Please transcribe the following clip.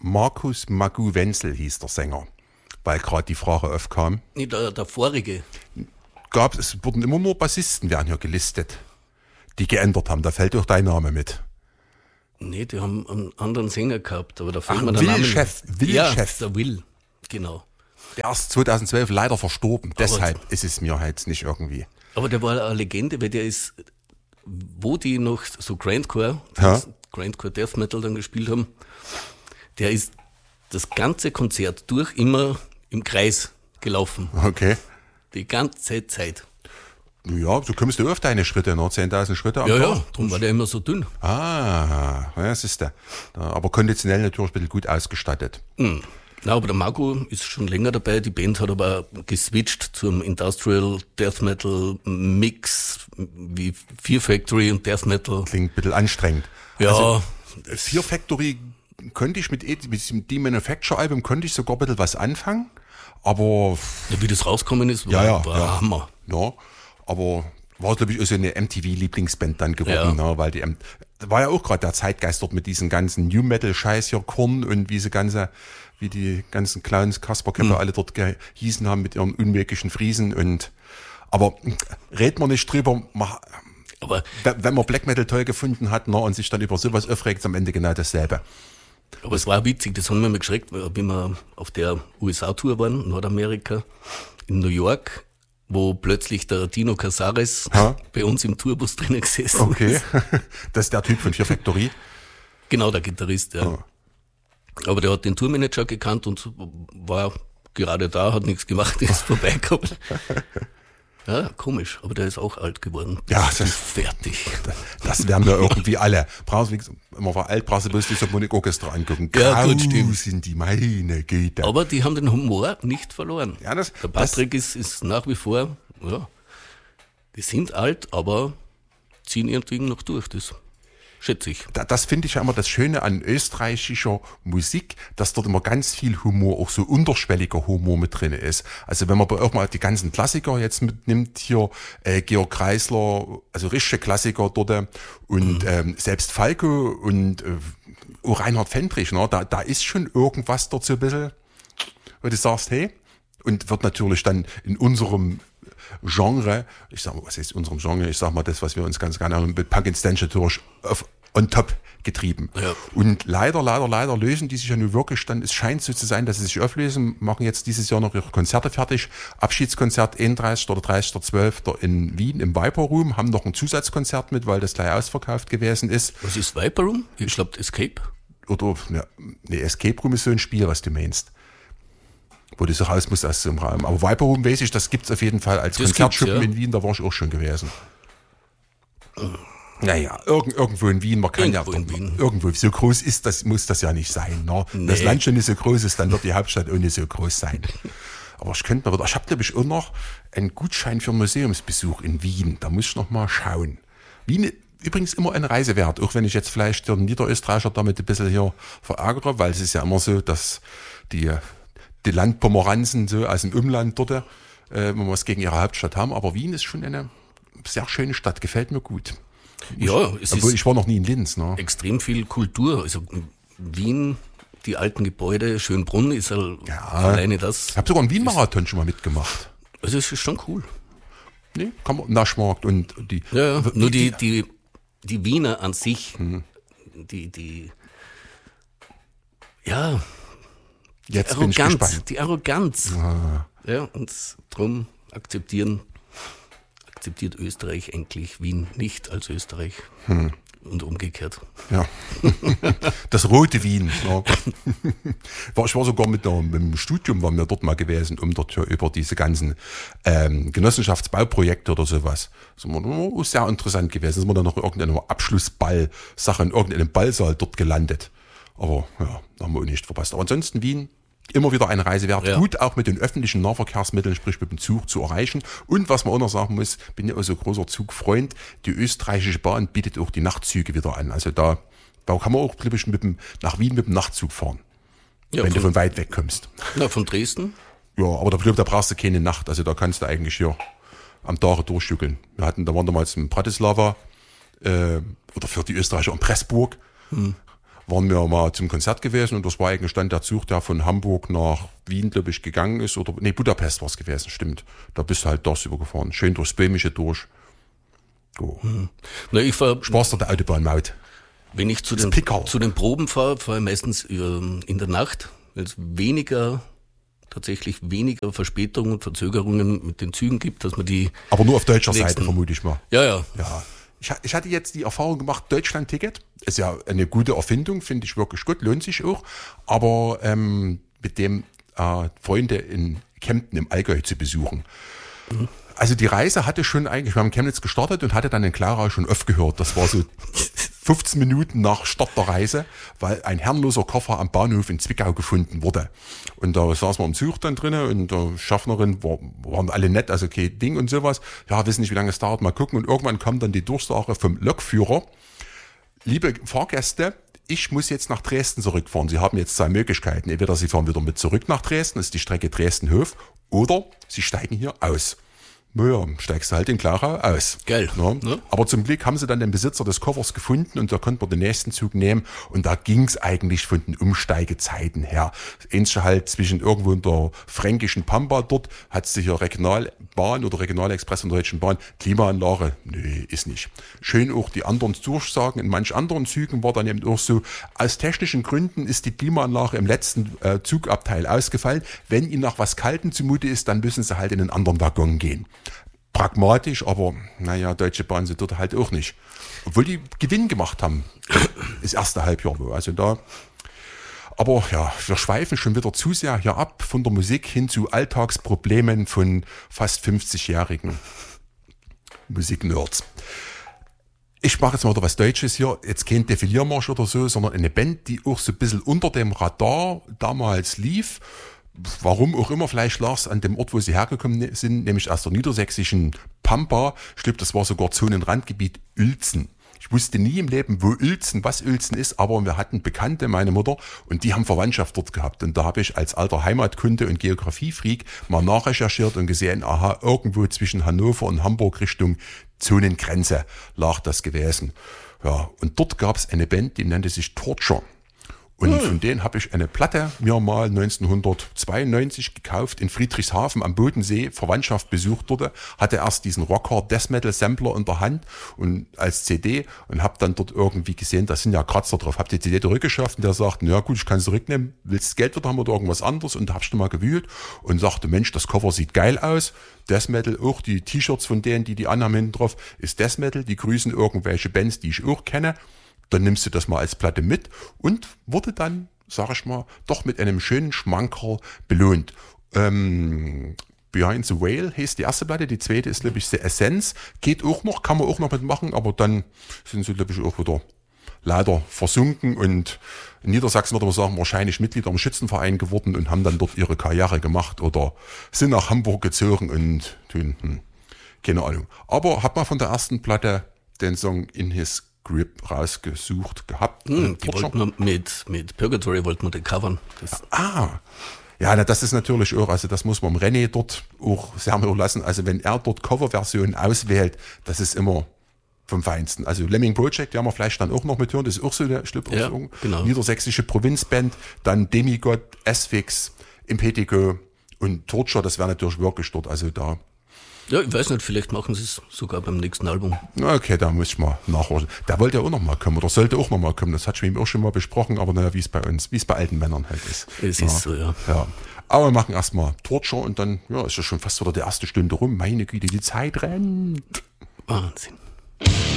Markus Magu Wenzel hieß der Sänger, weil gerade die Frage aufkam. Nee, der vorige. Es wurden immer nur Bassisten werden hier gelistet, die geändert haben. Da fällt auch dein Name mit. Nee, die haben einen anderen Sänger gehabt, aber da fällt Ach, mir der Name. Will Ja, Chef. der Will, genau. Der ist 2012 leider verstorben. Deshalb ist es mir halt nicht irgendwie. Aber der war eine Legende, weil der ist, wo die noch so Grindcore Death Metal dann gespielt haben, der ist das ganze Konzert durch immer im Kreis gelaufen. Okay. Die ganze Zeit. Ja, du kommst ja auf deine Schritte, noch 10.000 Schritte am Tag. Ja, darum war der immer so dünn. Ja, das ist der. Aber konditionell natürlich ein bisschen gut ausgestattet. Na, aber der Marco ist schon länger dabei. Die Band hat aber geswitcht zum Industrial Death Metal Mix wie Fear Factory und Death Metal. Klingt ein bisschen anstrengend. Ja. Also, Fear Factory konnte ich mit dem Demanufacture-Album konnte ich sogar ein bisschen was anfangen, aber... Ja, wie das rausgekommen ist, war Hammer. Ja, aber war, glaube ich, auch so eine MTV-Lieblingsband dann geworden, ne, weil da war ja auch gerade der Zeitgeist dort mit diesen ganzen New-Metal-Scheiß hier, Korn und wie die ganzen Clowns, Kasperköpfe alle dort gehießen haben mit ihren unmöglichen Friesen aber reden wir nicht drüber, Aber wenn man Black Metal toll gefunden hat, ne, und sich dann über sowas aufregt, ist am Ende genau dasselbe. Aber es war witzig, das haben wir mal geschreckt, wie wir auf der USA-Tour waren, Nordamerika, in New York, wo plötzlich der Dino Casares bei uns im Tourbus drinnen gesessen ist. Okay, das ist der Typ von Fear Factory. Genau, der Gitarrist, ja. Aber der hat den Tourmanager gekannt und war gerade da, hat nichts gemacht, ist vorbeigekommen. Ja, komisch, aber der ist auch alt geworden. Ja, das ist fertig. Das werden wir irgendwie alle. Wenn man war alt, brauchst du bloß die Symphonieorchester angucken. Ja, gut, stimmt. Sind die, meine Güte. Aber die haben den Humor nicht verloren. Ja, der Patrick ist nach wie vor, die sind alt, aber ziehen ihr Ding noch durch, das schätze ich. Das finde ich ja immer das Schöne an österreichischer Musik, dass dort immer ganz viel Humor, auch so unterschwelliger Humor mit drin ist. Also wenn man auch mal die ganzen Klassiker jetzt mitnimmt, hier Georg Kreisler, also richtige Klassiker dort und selbst Falco und Reinhard Fendrich, ne, da ist schon irgendwas dort so ein bisschen, wo du sagst, hey, und wird natürlich dann in unserem Genre, was ist unserem Genre? Ich sag mal das, was wir uns ganz gerne mit Punk and Stench natürlich on top getrieben. Ja. Und leider lösen die sich ja nun wirklich dann, es scheint so zu sein, dass sie sich auflösen, machen jetzt dieses Jahr noch ihre Konzerte fertig. Abschiedskonzert 31. oder 30.12. in Wien im Viper Room, haben noch ein Zusatzkonzert mit, weil das gleich ausverkauft gewesen ist. Was ist Viper Room? Ich glaube Escape? Oder, Escape Room ist so ein Spiel, was du meinst. Wo du so raus musst aus so einem Raum. Aber Viper Room weiß ich, das gibt's auf jeden Fall als Konzertschuppen in Wien, da war ich auch schon gewesen. Naja, irgendwo in Wien, man kann irgendwo, so groß ist das, muss das ja nicht sein. Ne? Nee. Das Land schon nicht so groß ist, dann wird die Hauptstadt auch nicht so groß sein. Aber ich habe glaube ich auch noch einen Gutschein für einen Museumsbesuch in Wien, da muss ich noch mal schauen. Wien übrigens immer ein Reise wert, auch wenn ich jetzt vielleicht den Niederösterreicher damit ein bisschen hier verärgere, weil es ist ja immer so, dass die Landpomeranzen so aus dem Umland dort, wenn wir was gegen ihre Hauptstadt haben, aber Wien ist schon eine sehr schöne Stadt, gefällt mir gut. Obwohl ich war noch nie in Linz. Ne? Extrem viel Kultur, also Wien, die alten Gebäude, Schönbrunn ist alleine das. Ich habe sogar einen Wien-Marathon schon mal mitgemacht. Also es ist schon cool. Nee, kann man, Naschmarkt und die... Ja, nur die Wiener an sich, die Jetzt bin ich gespannt. Die Arroganz. Ja, und darum akzeptiert Österreich eigentlich Wien nicht als Österreich. Und umgekehrt. Ja. Das rote Wien. Ja. Ich war sogar mit dem Studium, waren wir dort mal gewesen, um dort über diese ganzen Genossenschaftsbauprojekte oder sowas. Das war sehr interessant gewesen. Sind wir dann noch irgendeine Abschlussball-Sache in irgendeinem Ballsaal dort gelandet. Aber ja, haben wir auch nicht verpasst. Aber ansonsten Wien, immer wieder eine Reise wert. Ja. Gut auch mit den öffentlichen Nahverkehrsmitteln, sprich mit dem Zug zu erreichen. Und was man auch noch sagen muss, bin ja auch so großer Zugfreund, die österreichische Bahn bietet auch die Nachtzüge wieder an. Also da kann man auch, glaube ich, nach Wien mit dem Nachtzug fahren, wenn du von weit weg kommst. Na, von Dresden? Ja, aber da brauchst du keine Nacht. Also da kannst du eigentlich hier am Tage durchstückeln. Da waren damals in Bratislava oder für die Österreicher in Pressburg. waren wir mal zum Konzert gewesen und das war eigentlich dann der Zug, der von Hamburg nach Wien, glaube ich, gegangen ist. Oder nee, Budapest war es gewesen, stimmt. Da bist du halt tagsüber gefahren. Schön durchs Böhmische durch. Oh. Spaß der Autobahnmaut. Wenn ich zu den Proben fahre ich meistens in der Nacht, weil es tatsächlich weniger Verspätungen und Verzögerungen mit den Zügen gibt, dass man die... Aber nur auf deutscher Seite, vermute ich mal. Ja. Ich hatte jetzt die Erfahrung gemacht, Deutschland-Ticket ist ja eine gute Erfindung, finde ich wirklich gut, lohnt sich auch. Aber mit dem Freunde in Kempten im Allgäu zu besuchen. Also die Reise hatte schon eigentlich, wir haben in Chemnitz gestartet und hatte dann in Klarau schon aufgehört. Das war so 15 Minuten nach Start der Reise, weil ein herrenloser Koffer am Bahnhof in Zwickau gefunden wurde. Und da saßen wir im Zug dann drinnen und der Schaffnerin waren alle nett, also kein Ding und sowas. Ja, wissen nicht, wie lange es dauert, mal gucken. Und irgendwann kam dann die Durchsage vom Lokführer: Liebe Fahrgäste, ich muss jetzt nach Dresden zurückfahren. Sie haben jetzt 2 Möglichkeiten. Entweder Sie fahren wieder mit zurück nach Dresden, das ist die Strecke Dresden-Hof, oder Sie steigen hier aus. Naja, steigst du halt in Klarau aus. Geil. Ja. Ne? Aber zum Glück haben sie dann den Besitzer des Koffers gefunden und da konnte man den nächsten Zug nehmen und da ging's eigentlich von den Umsteigezeiten her. Ähnlich halt zwischen irgendwo in der fränkischen Pampa dort hat sich ja Regionalbahn oder Regionalexpress von der Deutschen Bahn Klimaanlage. Nee, ist nicht. Schön auch die anderen Durchsagen. In manch anderen Zügen war dann eben auch so, aus technischen Gründen ist die Klimaanlage im letzten Zugabteil ausgefallen. Wenn Ihnen nach was Kaltem zumute ist, dann müssen Sie halt in einen anderen Waggon gehen. Pragmatisch, aber naja, Deutsche Bahn sind dort halt auch nicht. Obwohl die Gewinn gemacht haben, das erste Halbjahr. Also da. Aber ja, wir schweifen schon wieder zu sehr hier ab von der Musik hin zu Alltagsproblemen von fast 50-jährigen Musiknerds. Ich mache jetzt mal wieder was Deutsches hier, jetzt kein Defiliermarsch oder so, sondern eine Band, die auch so ein bisschen unter dem Radar damals lief. Warum auch immer, vielleicht lag es an dem Ort, wo sie hergekommen sind, nämlich aus der niedersächsischen Pampa. Ich glaube, das war sogar Zonenrandgebiet Uelzen. Ich wusste nie im Leben, wo Uelzen, was Uelzen ist, aber wir hatten Bekannte, meine Mutter, und die haben Verwandtschaft dort gehabt. Und da habe ich als alter Heimatkunde- und Geografiefreak mal nachrecherchiert und gesehen, aha, irgendwo zwischen Hannover und Hamburg Richtung Zonengrenze lag das gewesen. Ja, und dort gab es eine Band, die nannte sich Torture. Und von denen habe ich eine Platte mir mal 1992 gekauft in Friedrichshafen am Bodensee, Verwandtschaft besucht dort, hatte erst diesen Rockhard Death Metal Sampler in der Hand und als CD und habe dann dort irgendwie gesehen, da sind ja Kratzer drauf, habe die CD zurückgeschafft und der sagt, na gut, ich kann es zurücknehmen, willst du Geld wieder haben oder irgendwas anderes? Und da habe ich dann mal gewühlt und sagte, Mensch, das Cover sieht geil aus, Death Metal, auch die T-Shirts von denen, die anhaben hinten drauf, ist Death Metal, die grüßen irgendwelche Bands, die ich auch kenne. Dann nimmst du das mal als Platte mit und wurde dann, sag ich mal, doch mit einem schönen Schmankerl belohnt. Behind the Whale heißt die erste Platte, die zweite ist, glaube ich, The Essence. Geht auch noch, kann man auch noch mitmachen, aber dann sind sie, glaube ich, auch wieder leider versunken und in Niedersachsen würde man sagen, wahrscheinlich Mitglieder im Schützenverein geworden und haben dann dort ihre Karriere gemacht oder sind nach Hamburg gezogen und tun, keine Ahnung. Aber hab mal von der ersten Platte den Song In His Grip rausgesucht gehabt. Die wollten wir mit Purgatory wollten wir den covern. Ja, das ist natürlich auch, also das muss man René dort auch sehr mehr lassen. Also wenn er dort Coverversionen auswählt, das ist immer vom Feinsten. Also Lemming Project, die haben wir vielleicht dann auch noch mit hören, das ist auch so eine genau. Niedersächsische Provinzband, dann Demigod, Asphyx, Impetigo und Torture, das wäre natürlich wirklich dort, also da. Ja, ich weiß nicht, vielleicht machen sie es sogar beim nächsten Album. Okay, da muss ich mal nachhorchen. Der wollte ja auch noch mal kommen oder sollte auch noch mal kommen. Das hat ich mit ihm auch schon mal besprochen, aber naja, wie es bei uns, wie es bei alten Männern halt ist. Es ist so, ja. Aber wir machen erstmal Torture und dann, ja, ist ja schon fast wieder die erste Stunde rum. Meine Güte, die Zeit rennt. Wahnsinn.